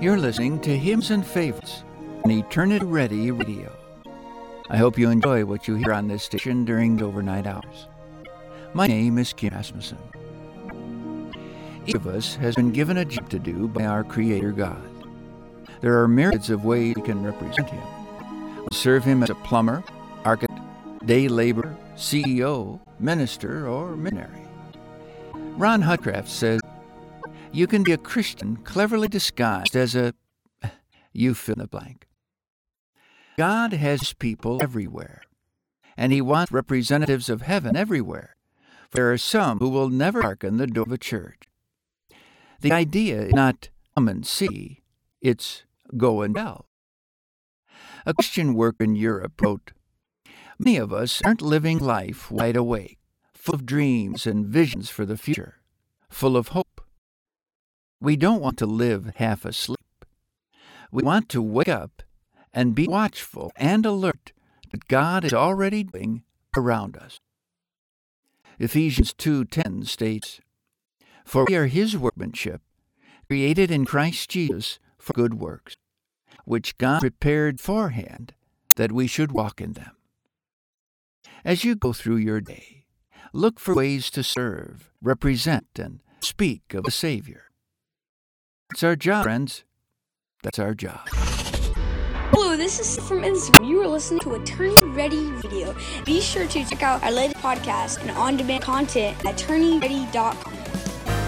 You're listening to Hymns and Favorites on Eternity Ready Radio. I hope you enjoy what you hear on this station during the overnight hours. My name is Kim Rasmussen. Each of us has been given a job to do by our Creator God. There are myriads of ways we can represent Him. We serve Him as a plumber, architect, day laborer, CEO, minister, or missionary. Ron Hutcraft says, you can be a Christian cleverly disguised as a... you fill in the blank. God has people everywhere, and He wants representatives of heaven everywhere. For there are some who will never darken the door of a church. The idea is not come and see, it's go and tell. A Christian worker in Europe wrote, many of us aren't living life wide awake, full of dreams and visions for the future, full of hope. We don't want to live half asleep. We want to wake up and be watchful and alert that God is already doing around us. Ephesians 2:10 states, for we are His workmanship, created in Christ Jesus for good works, which God prepared beforehand that we should walk in them. As you go through your day, look for ways to serve, represent, and speak of the Savior. That's our job, friends. That's our job. Hello, this is from Instagram. You are listening to Eternity Ready Radio. Be sure to check out our latest podcast and on-demand content at eternityready.com.